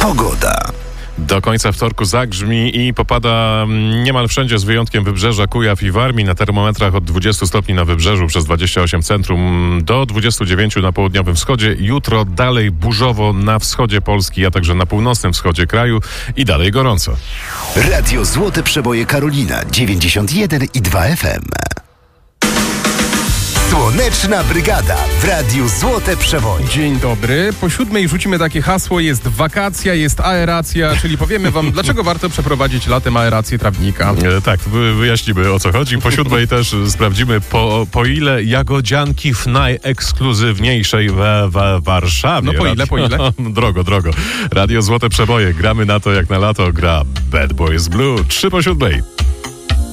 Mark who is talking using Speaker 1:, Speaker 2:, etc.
Speaker 1: Pogoda.
Speaker 2: Do końca wtorku zagrzmi i popada niemal wszędzie z wyjątkiem Wybrzeża, Kujaw i Warmii. Na termometrach od 20 stopni na Wybrzeżu przez 28 centrum do 29 na południowym wschodzie. Jutro dalej burzowo na wschodzie Polski, a także na północnym wschodzie kraju i dalej gorąco.
Speaker 1: Radio Złote Przeboje Karolina 91,2 FM. Słoneczna Brygada w Radiu Złote Przeboje.
Speaker 3: Dzień dobry. Po 7 rzucimy takie hasło: jest wakacja, jest aeracja, czyli powiemy wam, dlaczego warto przeprowadzić latem aerację trawnika.
Speaker 2: Tak, wyjaśnimy, o co chodzi. Po 7 też sprawdzimy, po ile jagodzianki w najekskluzywniejszej w Warszawie.
Speaker 3: No po ile?
Speaker 2: Drogo. Radio Złote Przeboje. Gramy na to jak na lato. Gra Bad Boys Blue. 3 po 7.